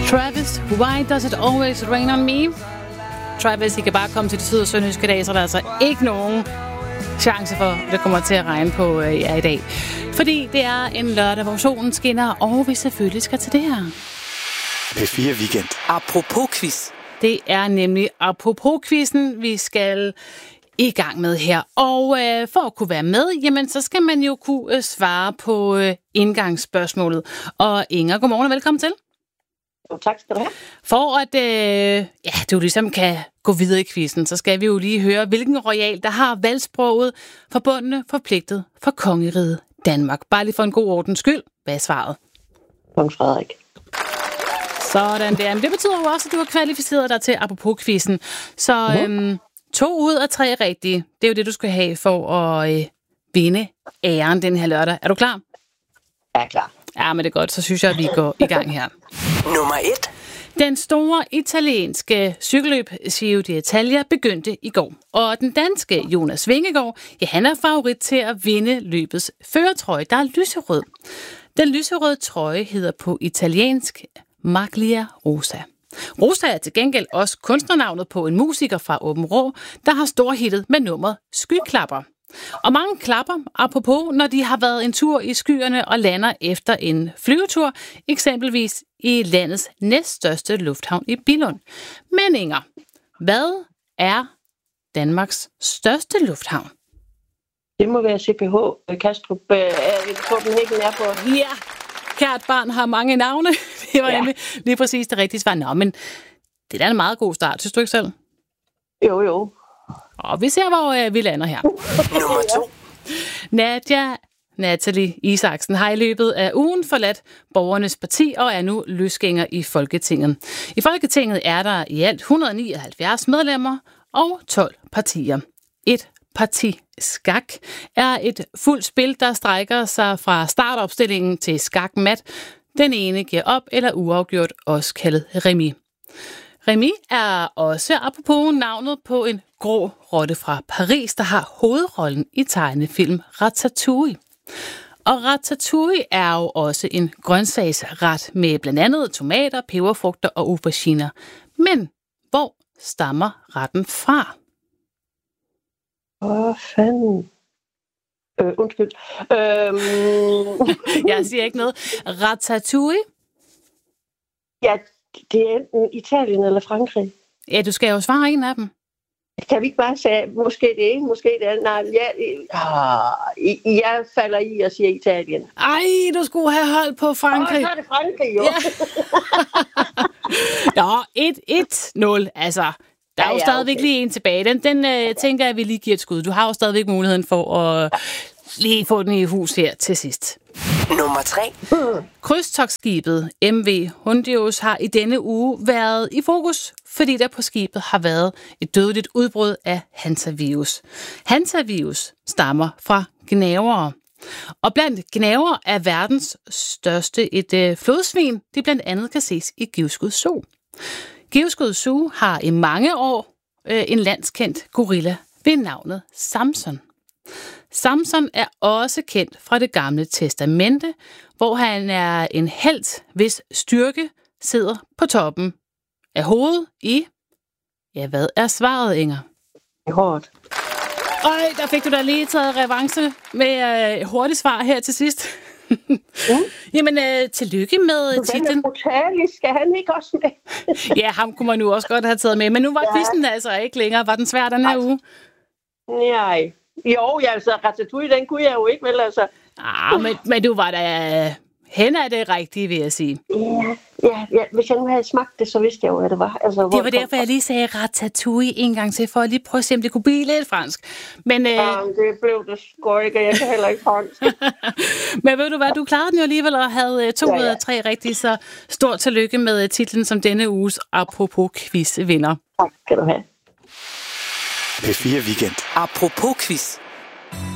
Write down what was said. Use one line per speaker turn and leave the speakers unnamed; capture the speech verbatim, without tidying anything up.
Travis, why does it always rain on me? Travis, I kan bare komme til det syd- og sønderjyske dag, så der er altså ikke nogen chance for, at det kommer til at regne på øh, jer i dag. Fordi det er en lørdag, hvor solen skinner, og vi selvfølgelig skal til det her.
P fire Weekend.
Apropos quiz.
Det er nemlig apropos-quizzen, vi skal i gang med her. Og øh, for at kunne være med, jamen, så skal man jo kunne øh, svare på øh, indgangsspørgsmålet. Og Inger, godmorgen og velkommen til.
Jo, tak skal du have.
For at øh, ja, du ligesom kan gå videre i quizzen, så skal vi jo lige høre, hvilken royal, der har valgsproget forbundne forpligtet for kongeriget Danmark. Bare lige for en god ordens skyld. Hvad er svaret?
Kong Frederik.
Sådan der. Men det betyder jo også, at du har kvalificeret dig til apropos-quizzen. Så øhm, to ud af tre rigtige, det er jo det, du skal have for at øh, vinde æren den her lørdag. Er du klar?
Jeg er klar.
Ja, men det er godt. Så synes jeg, at vi går i gang her.
Nummer et.
Den store italienske cykelløb Giro d'Italia begyndte i går. Og den danske Jonas Vingegaard, ja, han er favorit til at vinde løbets førertrøje, der er lyserød. Den lyserøde trøje hedder på italiensk Maglia Rosa. Rosa er til gengæld også kunstnernavnet på en musiker fra Aabenraa, der har storhittet med nummeret Skyklapper. Og mange klapper, apropos, når de har været en tur i skyerne og lander efter en flyvetur, eksempelvis i landets næststørste lufthavn i Billund. Men Inger, hvad er Danmarks største lufthavn?
Det må være C P H Kastrup. Copenhagen Airport.
Ja, kært barn har mange navne. Det var ja. nemlig lige præcis det rigtige svar. Nå, men det er da en meget god start, synes du ikke selv?
Jo, jo.
Og vi ser, hvor øh, vi lander her.
Nummer to.
Nadia Natalie Isaksen har i løbet af ugen forladt Borgernes Parti og er nu løsgænger i Folketinget. I Folketinget er der i alt et hundrede og nioghalvfjerds medlemmer og tolv partier. Et parti skak er et fuldt spil, der strækker sig fra startopstillingen til skakmat. Den ene giver op eller uafgjort, også kaldet remis. Remis er også apropos navnet på en grå rotte fra Paris, der har hovedrollen i tegnefilm Ratatouille. Og Ratatouille er jo også en grøntsagsret med blandt andet tomater, peberfrugter og auberginer. Men hvor stammer retten fra?
Åh, fanden. Øh, undskyld. Øhm...
Jeg siger ikke noget. Ratatouille?
Ja, det er enten Italien eller Frankrig.
Ja, du skal jo svare en af dem.
Kan vi ikke bare sige, måske det ene, måske det andet? Nej, jeg, jeg, jeg falder i og siger Italien.
Ej, du skulle have holdt på Frankrig.
Åh, så er det Frankrig, jo.
Ja. Nå, et nul. Altså, der er ja, jo stadigvæk okay. lige en tilbage. Den, den øh, tænker jeg, at vi lige giver et skud. Du har jo stadigvæk muligheden for at lige få den i hus her til sidst.
Nummer tre.
Mm. Krydstogtskibet M V Hondius har i denne uge været i fokus, fordi der på skibet har været et dødeligt udbrud af hantavirus. Hantavirus stammer fra gnavere. Og blandt gnavere er verdens største et øh, flodsvin, det blandt andet kan ses i Givskud Zoo. Givskud Zoo har i mange år øh, en landskendt gorilla ved navnet Samson. Samson er også kendt fra Det Gamle Testamente, hvor han er en helt, hvis styrke sidder på toppen af hovedet i... Ja, hvad er svaret, Inger?
Hårdt.
Øj, der fik du da lige taget revanche med øh, hurtigt svar her til sidst. Ja. Jamen, øh, tillykke med titlen.
Den er brutal, skal han ikke også med?
Ja, ham kunne man nu også godt have taget med, men nu var ja. quizzen altså ikke længere. Var den svær den her altså, uge?
Nej. Jo, ja, altså Ratatouille, den kunne jeg jo ikke, vel altså.
Ah, men, men du var da hen af det rigtige, vil jeg sige.
Ja, ja, ja, hvis jeg nu havde smagt det, så vidste jeg jo, hvad det var. Altså,
det var derfor, jeg lige sagde Ratatouille en gang til, for at lige prøve at se, om det kunne blive lidt fransk. Men, øh...
ja, det blev det sgu ikke, og jeg kan heller ikke fransk.
Men ved du hvad, du klarede den jo alligevel og havde to ud ja, ja. af tre rigtige, så stort tillykke med titlen som denne uges apropos quiz vinder.
Tak skal du have.
P fire Weekend.
Apropos quiz.